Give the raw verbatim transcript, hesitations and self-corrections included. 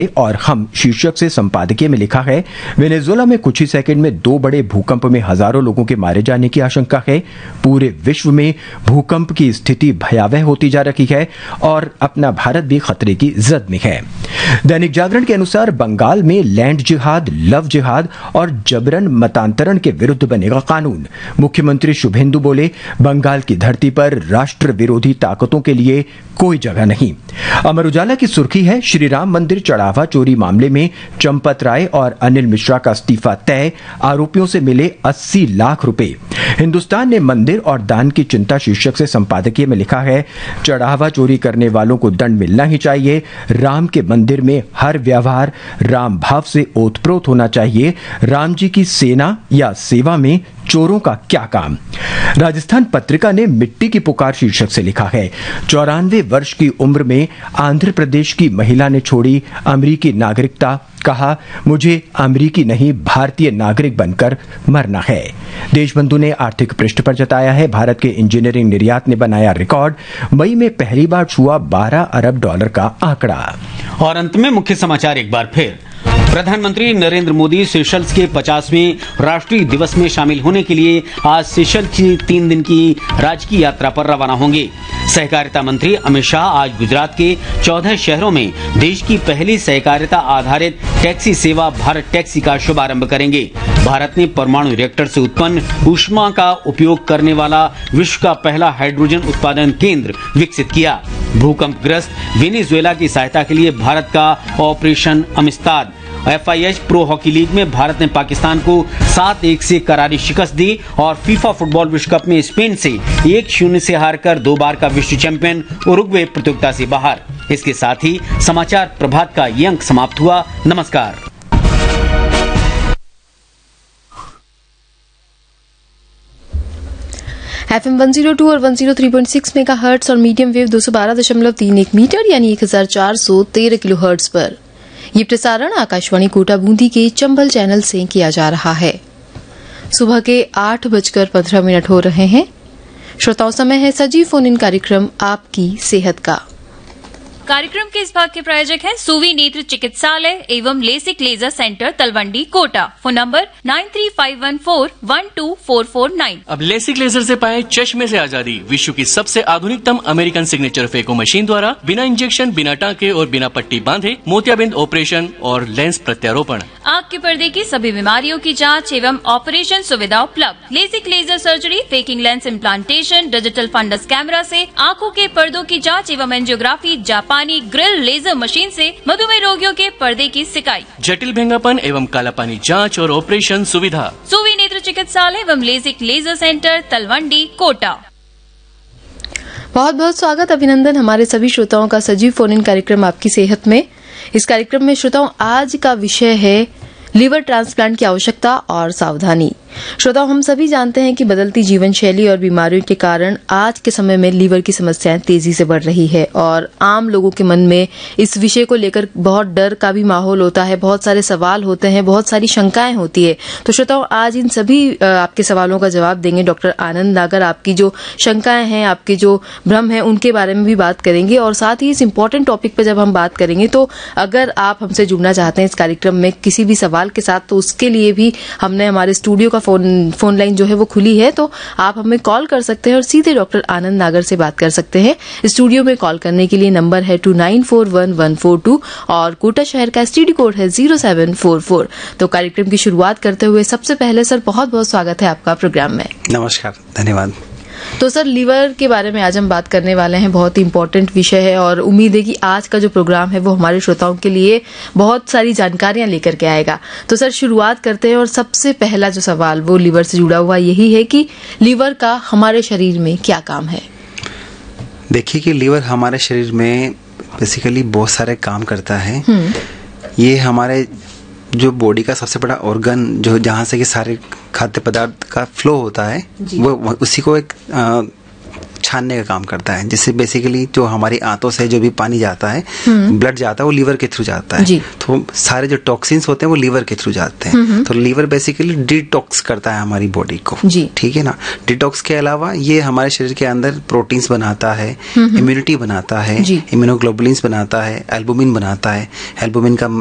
और हम शीर्षक से संपादकीय में लिखा है, वेनेजुएला में कुछ ही सेकंड में दो बड़े भूकंप में हजारों लोगों के मारे जाने की आशंका है। पूरे विश्व में भूकंप की स्थिति भयावह होती जा रही है और अपना भारत भी खतरे की जद में है। दैनिक जागरण के अनुसार बंगाल में लैंड जिहाद, लव जिहाद और जबरन मतांतरण के विरुद्ध बनेगा कानून। मुख्यमंत्री शुभेंदु बोले, बंगाल की धरती पर राष्ट्र विरोधी ताकतों के लिए कोई जगह नहीं। अमर उजाला की सुर्खी है, श्री राम मंदिर चढ़ावा चोरी मामले में चंपत राय और अनिल मिश्रा का इस्तीफा तय, आरोपियों से मिले अस्सी लाख रुपए। हिंदुस्तान ने मंदिर और दान की चिंता शीर्षक से संपादकीय में लिखा है, चढ़ावा चोरी करने वालों को दंड मिलना ही चाहिए। राम के मंदिर में हर व्यवहार राम भाव से ओतप्रोत होना चाहिए। राम जी की सेना या सेवा में चोरों का क्या काम। राजस्थान पत्रिका ने मिट्टी की पुकार शीर्षक से लिखा है, चौरानवे वर्ष की उम्र में आंध्र प्रदेश की महिला ने छोड़ी अमेरिकी नागरिकता, कहा मुझे अमेरिकी नहीं भारतीय नागरिक बनकर मरना है। देशबंधु ने आर्थिक पृष्ठ पर जताया है, भारत के इंजीनियरिंग निर्यात ने बनाया रिकॉर्ड, मई में पहली बार छुआ बारह अरब डॉलर का आंकड़ा। और अंत में मुख्य समाचार एक बार फिर। प्रधानमंत्री नरेंद्र मोदी सेशल्स के पचासवें राष्ट्रीय दिवस में शामिल होने के लिए आज सेशल्स की तीन दिन की राजकीय यात्रा पर रवाना होंगे। सहकारिता मंत्री अमित शाह आज गुजरात के चौदह शहरों में देश की पहली सहकारिता आधारित टैक्सी सेवा भारत टैक्सी का शुभारंभ करेंगे। भारत ने परमाणु रिएक्टर से उत्पन्न ऊष्मा का उपयोग करने वाला विश्व का पहला हाइड्रोजन उत्पादन केंद्र विकसित किया। भूकंपग्रस्त वेनेजुएला की सहायता के लिए भारत का operation अमिस्ताद। F I H pro hockey league में भारत ने पाकिस्तान को सात एक से करारी शिकस्त दी और फीफा फुटबॉल विश्व कप में स्पेन से एक शून्य से हारकर दो बार का विश्व चैंपियन उरुग्वे प्रतियोगिता से बाहर। इसके साथ ही समाचार प्रभात का ये अंक समाप्त हुआ। नमस्कार। F M one zero two और one zero three point six mega hertz और मीडियम वेव दो सौ बारह दशमलव तीन एक मीटर यानी एक हजार चार सौ तेरह किलो हर्ट्स पर ये प्रसारण आकाशवाणी कोटा बूंदी के चंबल चैनल से किया जा रहा है। सुबह के आठ बजकर पंद्रह मिनट हो रहे हैं। श्रोताओं, समय है सजीव फोन इन कार्यक्रम आपकी सेहत का। कार्यक्रम के इस भाग के प्रायोजक हैं सूवी नेत्र चिकित्सालय एवं LASIK laser centre Talwandi Kota. Phone number nine three five one four one two four four nine. अब लेसिक लेजर से पाएं चश्मे से आजादी। विश्व की सबसे आधुनिकतम अमेरिकन सिग्नेचर फेको मशीन द्वारा बिना इंजेक्शन, बिना टांके और बिना पट्टी बांधे मोतियाबिंद ऑपरेशन और लेंस प्रत्यारोपण। आँख के पर्दे की सभी बीमारियों की जांच एवं ऑपरेशन सुविधा उपलब्ध। LASIK laser surgery, faking lens implantation, digital funds camera से आँखों के पर्दों की जांच एवं एंजियोग्राफी, जापानी ग्रिल लेजर मशीन से मधुमेह रोगियों के पर्दे की सिकाई, जटिल भेंगापन एवं कालापानी जांच और ऑपरेशन सुविधा। सूवी नेत्र चिकित्सालय एवं LASIK laser centre Talwandi Kota. बहुत बहुत स्वागत, अभिनंदन हमारे सभी श्रोताओं का सजीव फोन इन कार्यक्रम आपकी सेहत में। इस कार्यक्रम में श्रोताओं आज का विषय है लीवर ट्रांसप्लांट की आवश्यकता और सावधानी। श्रोताओं, हम सभी जानते हैं कि बदलती जीवन शैली और बीमारियों के कारण आज के समय में लीवर की समस्याएं तेजी से बढ़ रही है और आम लोगों के मन में इस विषय को लेकर बहुत डर का भी माहौल होता है, बहुत सारे सवाल होते हैं, बहुत सारी शंकाएं होती है। तो श्रोताओं, आज इन सभी आपके सवालों का जवाब देंगे डॉक्टर आनंद नागर। आपकी जो शंकाएं हैं, आपके जो भ्रम है, उनके बारे में भी बात करेंगे और साथ ही इस इम्पोर्टेंट टॉपिक पर जब हम बात करेंगे तो अगर आप हमसे जुड़ना चाहते हैं इस कार्यक्रम में किसी भी सवाल के साथ, तो उसके लिए भी हमने हमारे स्टूडियो का फोन फोन लाइन जो है वो खुली है, तो आप हमें कॉल कर सकते हैं और सीधे डॉक्टर आनंद नागर से बात कर सकते हैं। स्टूडियो में कॉल करने के लिए नंबर है to nine four one one four to और कोटा शहर का एसटीडी कोड है जीरो सेवन फोर फोर। तो कार्यक्रम की शुरुआत करते हुए सबसे पहले सर बहुत बहुत स्वागत है आपका प्रोग्राम में। नमस्कार, धन्यवाद। तो सर, लीवर के बारे में आज हम बात करने वाले हैं। बहुत ही इम्पोर्टेंट विषय है और उम्मीद है कि आज का जो प्रोग्राम है वो हमारे श्रोताओं के लिए बहुत सारी जानकारियां लेकर के आएगा। तो सर, शुरुआत करते हैं और सबसे पहला जो सवाल वो लीवर से जुड़ा हुआ यही है कि लीवर का हमारे शरीर में क्या काम है? देखिए कि लीवर हमारे शरीर में बेसिकली बहुत सारे काम करता है। ये हमारे जो बॉडी का सबसे बड़ा ऑर्गन जो जहाँ से कि सारे खाद्य पदार्थ का फ्लो होता है, वो उसी को एक छानने का काम करता है, जिससे बेसिकली जो हमारी आंतों से जो भी पानी जाता है, ब्लड जाता है, वो लीवर के थ्रू जाता है। तो सारे जो टॉक्सिन्स होते हैं वो लीवर के थ्रू जाते हैं। तो लीवर बेसिकली डिटॉक्स करता है हमारी बॉडी को, ठीक है ना। डिटॉक्स के अलावा ये हमारे शरीर के अंदर प्रोटीन्स बनाता है, इम्यूनिटी बनाता है, इम्यूनोग्लोबुलिन्स बनाता है, एल्बुमिन बनाता है। एल्बुमिन का